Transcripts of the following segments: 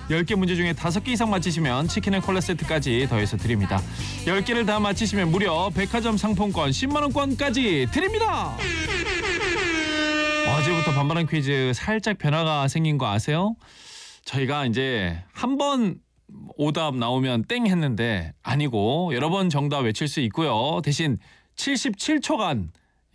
10개 문제 중에 5개 이상 맞히시면 치킨 앤 콜라 세트까지 더해서 드립니다. 10개를 다 맞히시면 무려 백화점 상품권 10만 원권까지 드립니다. 어제부터 반반한 퀴즈 살짝 변화가 생긴 거 아세요? 저희가 이제 한 번 오답 나오면 땡 했는데 아니고 여러 번 정답 외칠 수 있고요. 대신 77초간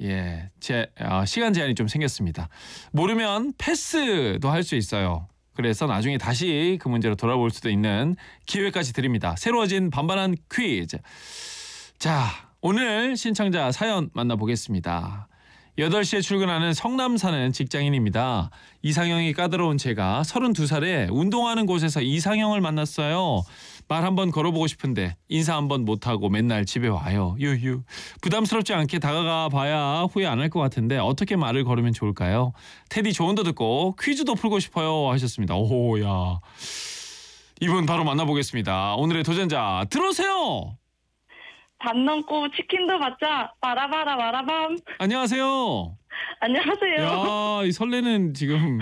시간 제한이 좀 생겼습니다. 모르면 패스도 할 수 있어요. 그래서 나중에 다시 그 문제로 돌아볼 수도 있는 기회까지 드립니다. 새로워진 반반한 퀴즈. 자, 오늘 신청자 사연 만나보겠습니다. 8시에 출근하는 성남 사는 직장인입니다. 이상형이 까다로운 제가 32살에 운동하는 곳에서 이상형을 만났어요. 말 한번 걸어보고 싶은데 인사 한번 못하고 맨날 집에 와요. 유유. 부담스럽지 않게 다가가 봐야 후회 안 할 것 같은데 어떻게 말을 걸으면 좋을까요? 테디 조언도 듣고 퀴즈도 풀고 싶어요 하셨습니다. 오야. 이분 바로 만나보겠습니다. 오늘의 도전자 들어오세요. 밥 넘고 치킨도 받자. 바라바라 바라밤. 안녕하세요. 안녕하세요. 야, 이 설레는 지금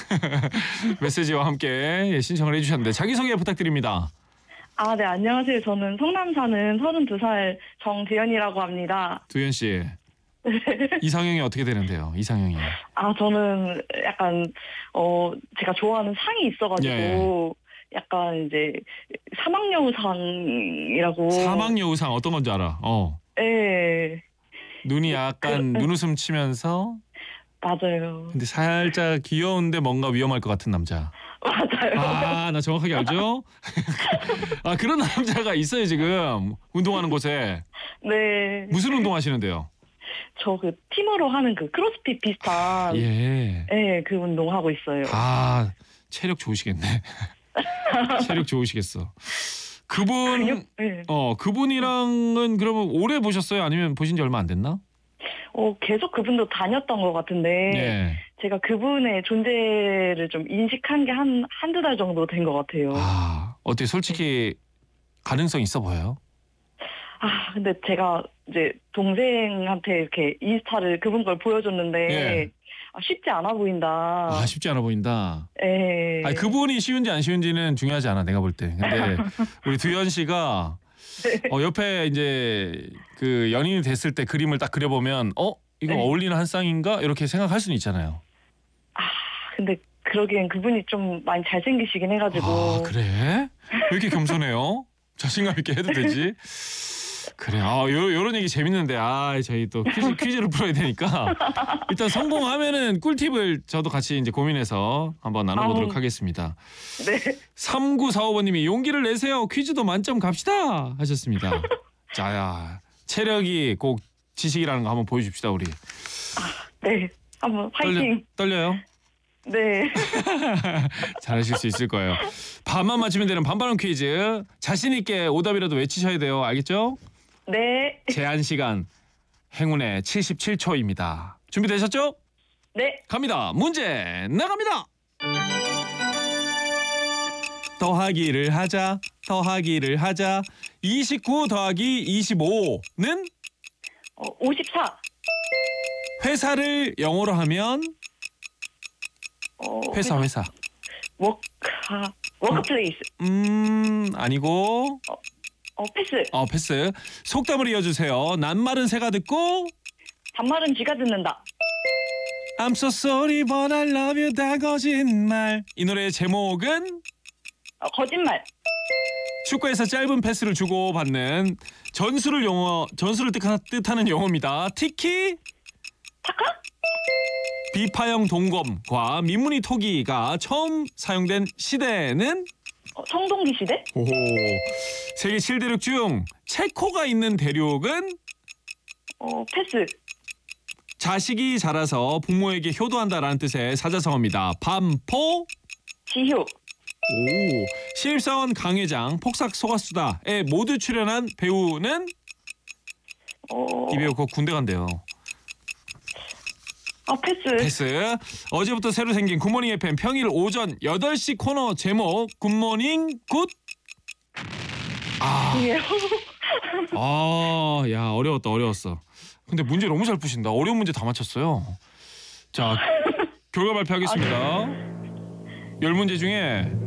메시지와 함께 신청을 해주셨는데 자기소개 부탁드립니다. 아, 네, 안녕하세요. 저는 성남 사는 32살 정재현이라고 합니다. 두현 씨. 이상형이 어떻게 되는데요? 이상형이. 아, 저는 약간 제가 좋아하는 상이 있어가지고 약간 이제 사막여우상이라고. 사막여우상 어떤 건지 알아? 네. 눈이 약간 눈웃음 치면서. 맞아요. 근데 살짝 귀여운데 뭔가 위험할 것 같은 남자. 맞아요. 아, 나 정확하게 알죠? 아, 그런 남자가 있어요 지금 운동하는 곳에. 네. 무슨 운동 하시는데요? 저 그 팀으로 하는 그 크로스핏 비슷한 그 운동 하고 있어요. 아, 체력 좋으시겠네. 체력 좋으시겠어. 그분 그분이랑은 그러면 오래 보셨어요? 아니면 보신 지 얼마 안 됐나? 계속 그분도 다녔던 것 같은데 제가 그분의 존재를 좀 인식한 게 한두 달 정도 된 것 같아요. 아, 어떻게 솔직히 가능성 있어 보여요? 아, 근데 제가 이제 동생한테 이렇게 인스타를 그분 걸 보여줬는데 쉽지 않아 보인다. 아, 쉽지 않아 보인다. 네. 아니, 그분이 쉬운지 안 쉬운지는 중요하지 않아, 내가 볼 때. 근데 우리 두현 씨가 옆에 이제 그 연인이 됐을 때 그림을 딱 그려보면 이거 어울리는 한 쌍인가? 이렇게 생각할 수는 있잖아요. 아, 근데 그러기엔 그분이 좀 많이 잘생기시긴 해가지고. 아, 그래? 왜 이렇게 겸손해요? 자신감 있게 해도 되지? 그래, 요런 얘기 재밌는데, 저희 또 퀴즈를 풀어야 되니까 일단 성공하면은 꿀팁을 저도 같이 이제 고민해서 한번 나눠보도록 하겠습니다. 네. 3945번님이 용기를 내세요. 퀴즈도 만점 갑시다 하셨습니다. 자야, 체력이 꼭 지식이라는 거 한번 보여줍시다 우리. 네, 한번 파이팅. 떨려요? 네. 잘하실 수 있을 거예요. 반만 맞히면 되는 반반원 퀴즈. 자신 있게 오답이라도 외치셔야 돼요. 알겠죠? 네. 제한 시간 행운의 77초입니다. 준비되셨죠? 네. 갑니다. 문제 나갑니다. 더하기를 하자. 29 더하기 25는? 54. 회사를 영어로 하면? 회사. 워크플레이스. 아니고. 패스. 패스. 속담을 이어주세요. 낱말은 새가 듣고 반말은 쥐가 듣는다. I'm so sorry but I love you 다 거짓말. 이 노래의 제목은? 거짓말. 축구에서 짧은 패스를 주고받는 전술을 뜻하는 용어입니다. 티키? 타카? 비파형 동검과 민무늬 토기가 처음 사용된 시대는? 청동기 시대? 오호. 세계 7대륙 중 체코가 있는 대륙은? 패스. 자식이 자라서 부모에게 효도한다라는 뜻의 사자성어입니다. 반포? 지효. 오. 신입사원 강회장 폭삭 속았수다에 모두 출연한 배우는? 이 배우 곧 군대 간대요. 패스. 어제부터 새로 생긴 굿모닝 FM 평일 오전 8시 코너 제목 굿모닝 굿. 야, 어려웠어. 근데 문제 너무 잘 푸신다. 어려운 문제 다 맞췄어요. 자, 결과 발표하겠습니다. 10문제 중에